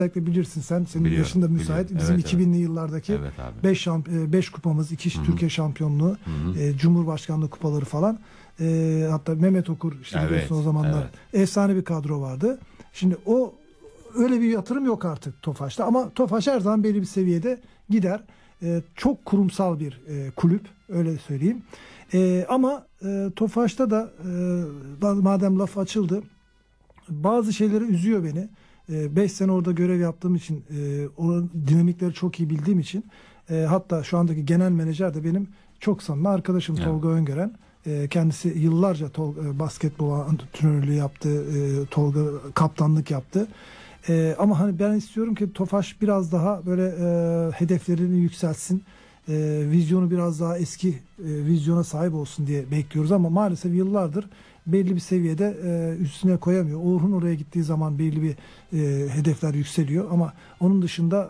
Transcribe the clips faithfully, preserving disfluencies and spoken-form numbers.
Belki bilirsin sen, senin Biliyorum, yaşında müsait. biliyorum. Bizim Evet, iki binli yıllardaki Evet abi. beş beş kupamız, iki Hı-hı. Türkiye şampiyonluğu, Hı-hı. e, Cumhurbaşkanlığı kupaları falan. E, hatta Mehmet Okur işte Evet, biliyorsun o zamanlar evet. efsane bir kadro vardı. Şimdi o öyle bir yatırım yok artık Tofaş'ta ama Tofaş her zaman belli bir seviyede gider. E, çok kurumsal bir e, kulüp, öyle söyleyeyim. E, ama e, Tofaş'ta da e, madem laf açıldı, bazı şeyleri üzüyor beni. beş sene orada görev yaptığım için, e, o dinamikleri çok iyi bildiğim için, e, hatta şu andaki genel menajer de benim çok samimi arkadaşım, Evet. Tolga Öngören. E, kendisi yıllarca Tolga, e, basketbol antrenörlüğü yaptı. E, Tolga kaptanlık yaptı. E, ama hani ben istiyorum ki Tofaş biraz daha böyle e, hedeflerini yükseltsin. E, vizyonu biraz daha eski e, vizyona sahip olsun diye bekliyoruz ama maalesef yıllardır belli bir seviyede e, üstüne koyamıyor. Orhun oraya gittiği zaman belli bir e, hedefler yükseliyor ama onun dışında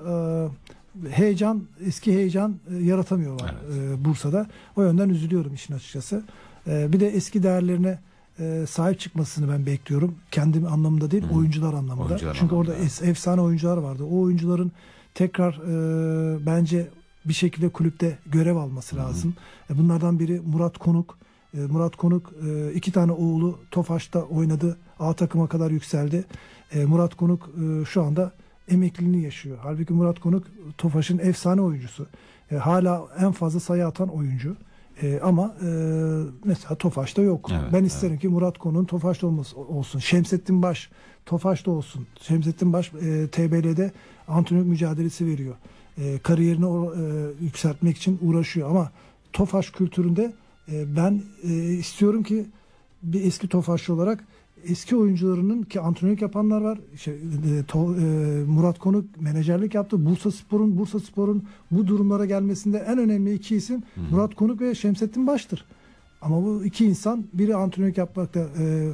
e, heyecan, eski heyecan e, yaratamıyorlar Evet. e, Bursa'da. O yönden üzülüyorum işin açıkçası. E, bir de eski değerlerine e, sahip çıkmasını ben bekliyorum. Kendim anlamında değil, Hı. oyuncular anlamında. Oyuncular Çünkü anlamında. orada es, efsane oyuncular vardı. O oyuncuların tekrar e, bence bir şekilde kulüpte görev alması Hı hı. lazım. E, bunlardan biri Murat Konuk. E, Murat Konuk e, iki tane oğlu Tofaş'ta oynadı. A takıma kadar yükseldi. E, Murat Konuk e, şu anda emekliliğini yaşıyor. Halbuki Murat Konuk Tofaş'ın efsane oyuncusu. E, hala en fazla sayı atan oyuncu. E, ama e, mesela Tofaş'ta yok. Evet, Ben isterim evet. ki Murat Konuk'un Tofaş'ta olması olsun. Şemsettin Baş Tofaş'ta olsun. Şemsettin Baş e, T B L'de antrenör mücadelesi veriyor. E, kariyerini o, e, yükseltmek için uğraşıyor ama Tofaş kültüründe e, ben e, istiyorum ki bir eski Tofaşçı olarak eski oyuncularının, ki antrenörlük yapanlar var. Şey, e, to, e, Murat Konuk menajerlik yaptı. Bursa Spor'un Bursa Spor'un bu durumlara gelmesinde en önemli iki isim Hı hı. Murat Konuk ve Şemsettin Baş'tır. Ama bu iki insan, biri antrenörlük yapmakta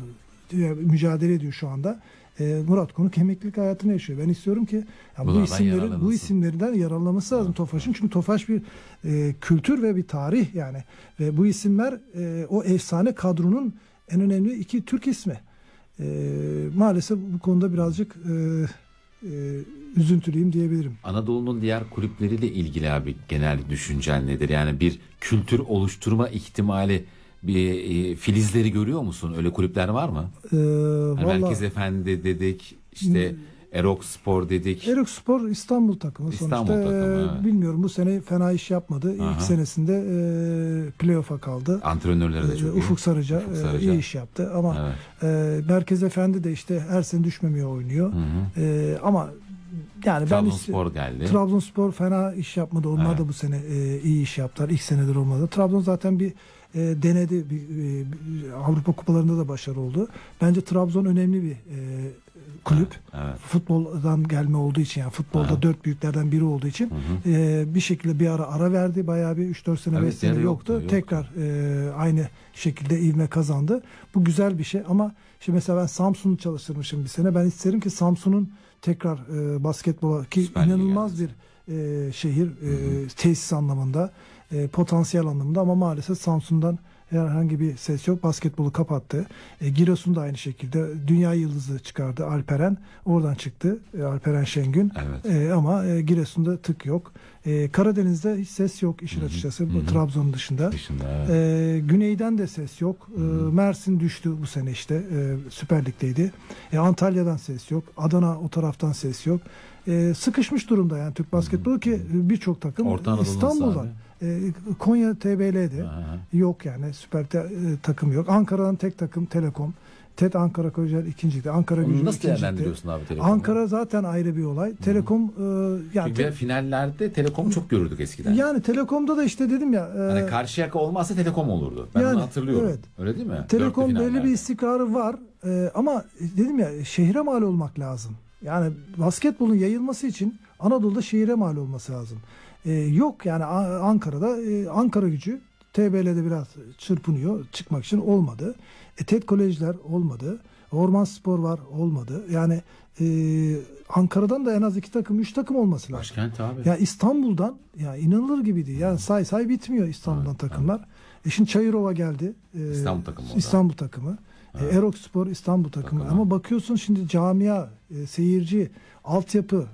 e, mücadele ediyor şu anda. E, Murat Konuk emeklilik hayatını yaşıyor. Ben istiyorum ki ya bu Bunlardan isimlerin bu yararlanılsın. isimlerden yararlanması lazım Evet, Tofaş'ın. Çünkü Tofaş bir e, kültür ve bir tarih yani. Ve bu isimler e, o efsane kadronun en önemli iki Türk ismi. E, maalesef bu konuda birazcık e, e, üzüntülüyüm diyebilirim. Anadolu'nun diğer kulüpleriyle ilgili abi genel düşüncen nedir? Yani bir kültür oluşturma ihtimali, bir e, filizleri görüyor musun? Öyle kulüpler var mı? E, Yani valla Merkez Efendi dedik, işte Erok Spor dedik. Erok Spor İstanbul takımı İstanbul sonuçta. takımı, E, evet. bilmiyorum, bu sene fena iş yapmadı. Aha. İlk senesinde e, playoff'a kaldı. Antrenörleri de E, çok iyi. Ufuk Sarıca, Ufuk e, Sarıca. iyi iş yaptı ama Evet. e, Merkez Efendi de işte her sene düşmemeye oynuyor. Hı hı. E, ama yani ben Trabzonspor işte, geldi. Trabzonspor fena iş yapmadı. Onlar Evet. da bu sene e, iyi iş yaptılar. İlk senedir olmadı. Trabzon zaten bir e, denedi. Bir, e, bir Avrupa kupalarında da başarılı oldu. Bence Trabzon önemli bir e, kulüp. Evet, evet. Futboldan gelme olduğu için, yani futbolda Evet. dört büyüklerden biri olduğu için Hı hı. e, bir şekilde bir ara ara verdi. Bayağı bir üç dört sene, Evet, beş sene yeri yoktu. yoktu, yoktu. Tekrar e, aynı şekilde ivme kazandı. Bu güzel bir şey ama şimdi mesela ben Samsun'u çalıştırmışım bir sene. Ben isterim ki Samsun'un tekrar e, basketbola, ki Süper Lig'e inanılmaz bir e, şehir, e, tesis anlamında, e, potansiyel anlamında, ama maalesef Samsun'dan herhangi bir ses yok. Basketbolu kapattı. E, Giresun da aynı şekilde dünya yıldızı çıkardı. Alperen oradan çıktı. E, Alperen Şengün. Evet. E, ama e, Giresun'da tık yok. E, Karadeniz'de hiç ses yok işin açıkçası. Bu Trabzon dışında. Dışında, evet. E, Güney'den de ses yok. E, Mersin düştü bu sene işte. E, Süper Lig'deydi. E, Antalya'dan ses yok. Adana o taraftan ses yok. E, sıkışmış durumda yani Türk basketbolu, ki birçok takım Orta Anadolu nasıl İstanbul'dan. abi? E, Konya T B L'de Aha. yok yani, süper te- e, takım yok. Ankara'dan tek takım Telekom. T E D Ankara Kocaeli ikinciydi. Ankara Onu Gücü nasıl ikinciydi. değerlendiriyorsun abi Telekom'u? Ankara zaten ayrı bir olay. Telekom e, yani Çünkü te- finallerde Telekom'u çok görürdük eskiden. yani Telekom'da da işte dedim ya, e, Hani Karşıyaka olmazsa Telekom olurdu. Ben Yani, onu hatırlıyorum. evet. Öyle değil mi? Telekom Dörtlü belli bir finallerde. istikrarı var. E, ama dedim ya, şehre mal olmak lazım. Yani basketbolun yayılması için Anadolu'da şehire mal olması lazım. E, yok yani A- Ankara'da e, Ankara Gücü T B L'de biraz çırpınıyor. Çıkmak için olmadı. E, TED Kolejler olmadı. Orman Spor var, olmadı. Yani e, Ankara'dan da en az iki takım, üç takım olması lazım. Başkent abi. Ya İstanbul'dan, ya inanılır gibi değil. Yani say say bitmiyor İstanbul'dan Evet, takımlar. E şimdi Çayırova geldi. E, İstanbul takımı o da. İstanbul takımı. E, Erok Spor İstanbul takımı. Takımı. Ama bakıyorsun şimdi camia, e, seyirci, altyapı,